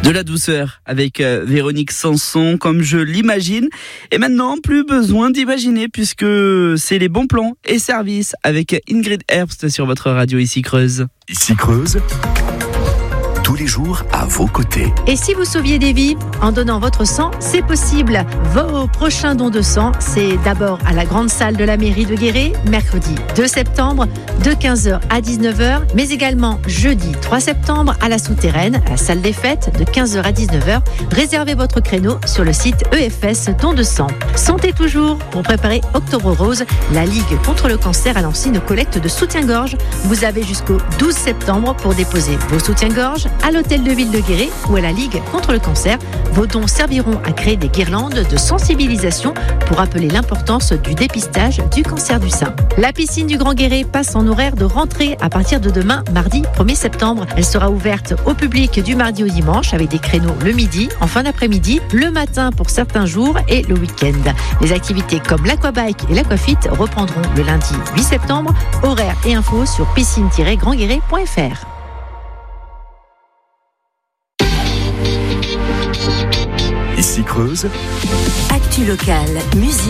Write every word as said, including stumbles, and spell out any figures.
De la douceur avec euh, Véronique Sanson, comme je l'imagine. Et maintenant, plus besoin d'imaginer puisque c'est les bons plans et services avec Ingrid Herbst sur votre radio ici Creuse. Ici Creuse, tous les jours à vos côtés. Et si vous sauviez des vies en donnant votre sang, c'est possible. Vos prochains dons de sang, c'est d'abord à la grande salle de la mairie de Guéret, mercredi deux septembre, de quinze heures à dix-neuf heures, mais également jeudi trois septembre à la souterraine, à la salle des fêtes, de quinze heures à dix-neuf heures. Réservez votre créneau sur le site E F S Don de sang. Santé toujours, pour préparer Octobre Rose, la Ligue contre le cancer a lancé une collecte de soutien-gorge. Vous avez jusqu'au douze septembre pour déposer vos soutiens-gorge à l'hôtel de ville de Guéret ou à la Ligue contre le cancer. Vos dons serviront à créer des guirlandes de sensibilisation pour rappeler l'importance du dépistage du cancer du sein. La piscine du Grand Guéret passe en horaire de rentrée à partir de demain, mardi premier septembre. Elle sera ouverte au public du mardi au dimanche avec des créneaux le midi, en fin d'après-midi, le matin pour certains jours et le week-end. Les activités comme l'aquabike et l'aquafit reprendront le lundi huit septembre. Horaires et infos sur piscine tiret grand guéret point f r. Ici Creuse, Actu locale, musique.